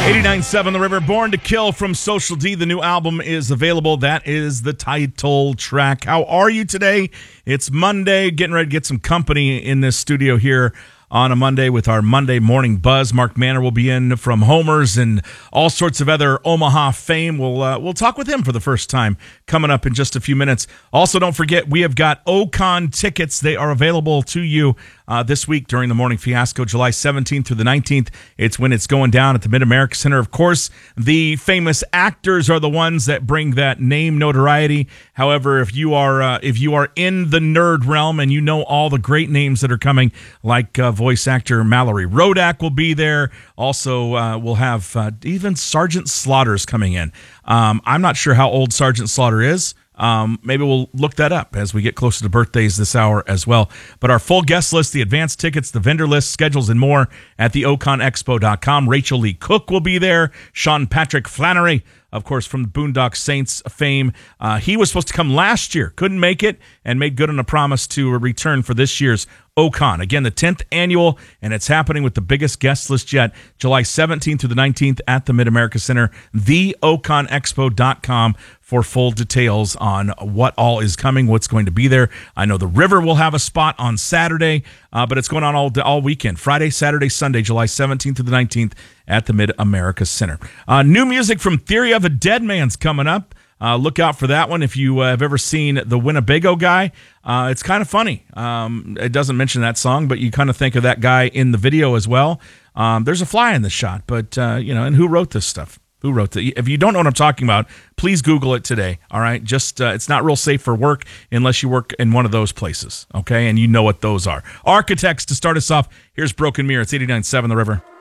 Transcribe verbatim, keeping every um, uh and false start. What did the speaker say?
eighty-nine point seven The River, Born to Kill from Social D. The new album is available. That is the title track. How are you today? It's Monday, getting ready to get some company in this studio here on a Monday with our Monday Morning Buzz. Mark Manner will be in from Homers and all sorts of other Omaha fame. We'll uh, we'll talk with him for the first time coming up in just a few minutes. Also, don't forget, we have got O-Con tickets. They are available to you uh, this week during the Morning Fiasco, July seventeenth through the nineteenth. It's when it's going down at the Mid-America Center. Of course, the famous actors are the ones that bring that name notoriety. However, if you are uh, if you are in the nerd realm and you know all the great names that are coming, like uh, voice actor Mallory Rodak will be there. Also, uh, we'll have uh, even Sergeant Slaughter's coming in. Um, I'm not sure how old Sergeant Slaughter is. Um, maybe we'll look that up as we get closer to birthdays this hour as well. But our full guest list, the advance tickets, the vendor list, schedules, and more at the ocon expo dot com. Rachel Lee Cook will be there. Sean Patrick Flannery, of course, from the Boondock Saints fame. Uh, he was supposed to come last year, couldn't make it, and made good on a promise to return for this year's O-Con. Again, the tenth annual, and it's happening with the biggest guest list yet, July seventeenth through the nineteenth at the Mid-America Center. the ocon expo dot com for full details on what all is coming, what's going to be there. I know the River will have a spot on Saturday, uh, but it's going on all all weekend. Friday, Saturday, Sunday, July seventeenth through the nineteenth at the Mid-America Center. Uh, new music from Theory of a Dead Man's coming up. Uh, look out for that one. If you uh, have ever seen the Winnebago Guy, uh, it's kind of funny. Um, it doesn't mention that song, but you kind of think of that guy in the video as well. Um, there's a fly in the shot, but, uh, you know, and who wrote this stuff? Who wrote it? If you don't know what I'm talking about, please Google it today, all right? Just, uh, it's not real safe for work unless you work in one of those places, okay? And you know what those are. Architects, to start us off, here's Broken Mirror. It's eighty-nine point seven The River.